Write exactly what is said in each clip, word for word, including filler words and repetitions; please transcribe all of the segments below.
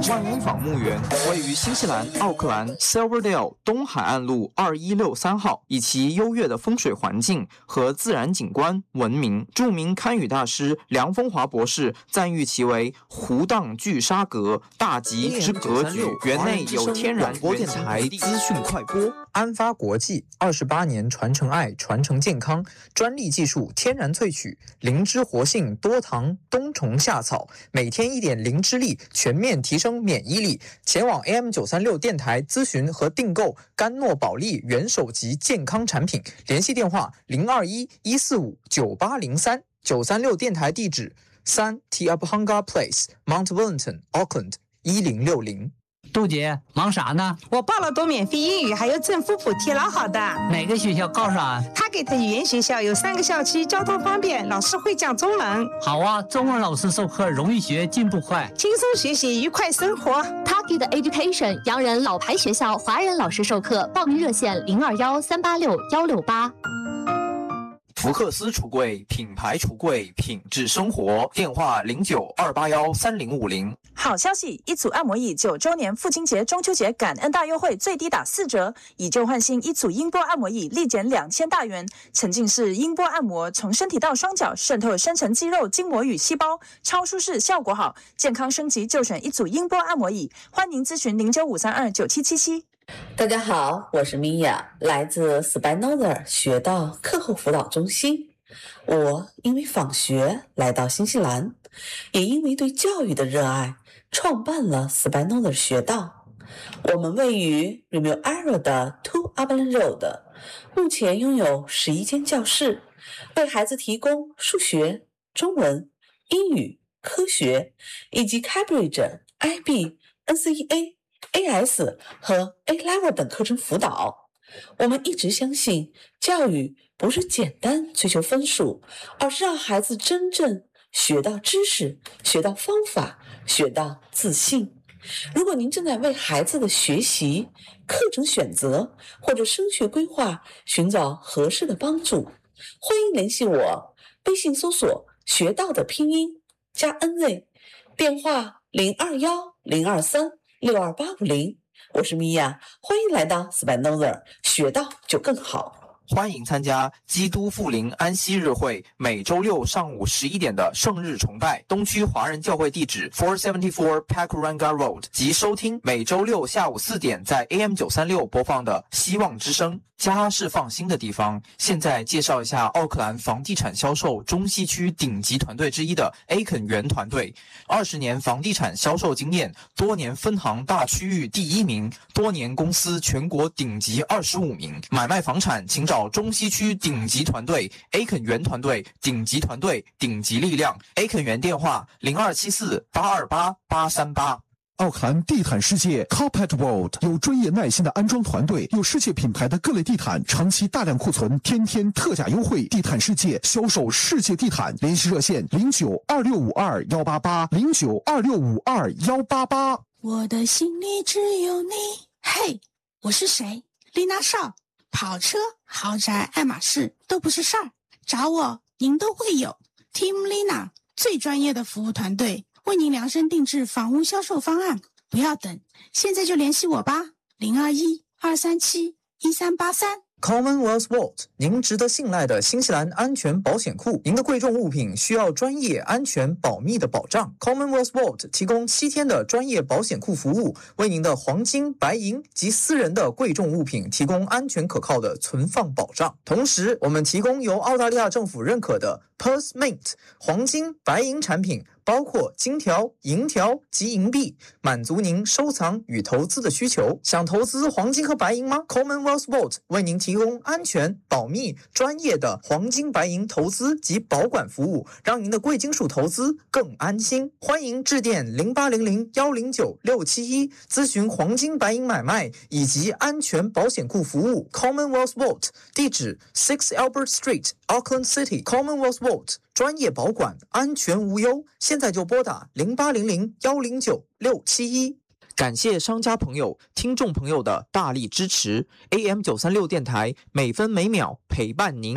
万英坊墓园位于新西兰奥克兰 Silverdale 东海岸路二一六三号，以其优越的风水环境和自然景观闻名。著名堪舆大师梁风华博士赞誉其为湖荡聚沙阁，大吉之格局。园内有天然广播电台资讯快播。安发国际二十八年传承爱，传承健康，专利技术天然萃取，灵芝活性，多糖，冬虫夏草，每天一点灵芝力，全面提升免疫力。前往 A M 九三六电台咨询和订购甘诺宝利元首级健康产品，联系电话零二一一四五九八零三。九三六电台地址三 Te Apahanga Place Mount Wellington Auckland 一零六零。 杜姐忙啥呢？ 我报了多免费英语，还有政府补贴，老好的。 哪个学校告诉俺？ 他给的语言学校有三个校区，交通方便，老师会讲中文。 好啊，中文老师授课容易学，进步快， 轻松学习，愉快生活。 他给的 Education 洋人老牌学校，华人老师授课，报名热线零二幺三八六幺六八。 福克斯橱柜，品牌橱柜，品质生活。电话零九二八幺三零五零。 好消息，一组按摩椅九周年父亲节、中秋节感恩大优惠，最低打四折，以旧换新，一组音波按摩椅立减两千大元。沉浸式音波按摩，从身体到双脚，渗透深层肌肉、筋膜与细胞，超舒适，效果好。健康升级就选一组音波按摩椅。欢迎咨询零九五三二九七七七。 大家好，我是米娅，来自 Spinoza 学道课后辅导中心。我因为访学来到新西兰，也因为对教育的热爱，创办了 Spinoza 学道。我们位于 Remuera 的 Two Upland Road， 目前拥有十一间教室，为孩子提供数学、中文、英语、科学以及 Cambridge、I B、N C E A、A S 和 A Level 等课程辅导。我们一直相信，教育不是简单追求分数，而是让孩子真正学到知识，学到方法，学到自信。如果您正在为孩子的学习、课程选择或者升学规划寻找合适的帮助，欢迎联系我，微信搜索学到的拼音加 N Z， 电话零二幺零二三六二八五零。我是米娅，欢迎来到 Spinoza， 学到就更好。 欢迎参加基督复临安息日会，每周六上午十一点的圣日崇拜，东区华人教会地址 four seventy-four Pakuranga Road， 及收听每周六下午四点在 A M 九三六播放的希望之声。家是放心的地方。现在介绍一下奥克兰房地产销售中西区顶级团队之一的 A 肯园团队，二十年房地产销售经验，多年分行大区域第一名，多年公司全国顶级二十五名。买卖房产请找中西区顶级团队 A 肯园团队，顶级团队，顶级力量。A 肯园电话零二七四八二八八三八。 奥克兰地毯世界 Carpet World 有专业耐心的安装团队，有世界品牌的各类地毯，长期大量库存，天天特价优惠。地毯世界销售世界地毯，联系热线零九二六五二幺八八零九二六五二幺八八。 我的心里只有你。嘿，我是谁？丽娜少。跑车、豪宅、爱马仕都不是事儿，找我您都会有。Team Lina 最专业的服务团队。为您量身定制房屋销售方案，不要等，现在就联系我吧，零二一二三七一三八三。 Commonwealth Vault， 您值得信赖的新西兰安全保险库。您的贵重物品需要专业、安全、保密的保障。Commonwealth Vault 提供七天的专业保险库服务，为您的黄金、白银及私人的贵重物品提供安全可靠的存放保障。同时，我们提供由澳大利亚政府认可的 Perth Mint 黄金、白银产品，包括金条、银条及银币，满足您收藏与投资的需求。想投资黄金和白银吗？ Commonwealth Vault 为您提供安全、保密、专业的黄金白银投资及保管服务，让您的贵金属投资更安心。欢迎致电零八零零一零九六七一咨询黄金白银买卖以及安全保险库服务。 Commonwealth Vault 地址 six Albert Street Auckland City。 Commonwealth Vault 专业保管，安全无忧。现在就拨打零八零零一零九六七一。 感谢商家朋友、听众朋友的大力支持。A M 九三六电台每分每秒陪伴您。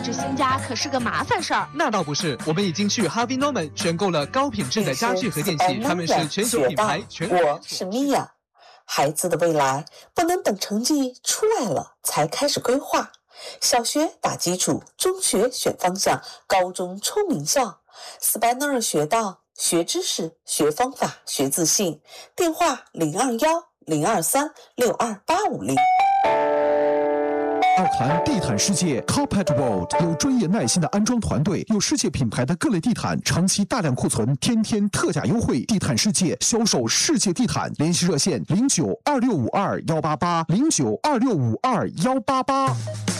置新家可是个麻烦事儿。 那倒不是，我们已经去 Harvey Norman 选购了高品质的家具和电器，他们是全球品牌。全我是米娅。孩子的未来不能等成绩出来了才开始规划，小学打基础，中学选方向，高中冲名校。斯班诺尔学到，学知识，学方法，学自信。电话零二幺零二三六二八五零。 奥兰地毯世界 Carpet World 有专业耐心的安装团队，有世界品牌的各类地毯，长期大量库存，天天特价优惠。地毯世界销售世界地毯，联系热线零九二六五二幺八八零九二六五二幺八八。